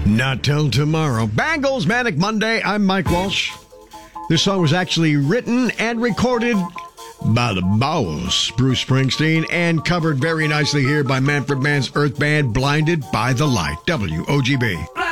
Not till tomorrow. Bangles, Manic Monday. I'm Mike Walsh. This song was actually written and recorded by the boss, Bruce Springsteen, and covered very nicely here by Manfred Mann's Earth Band, Blinded by the Light. WOGB.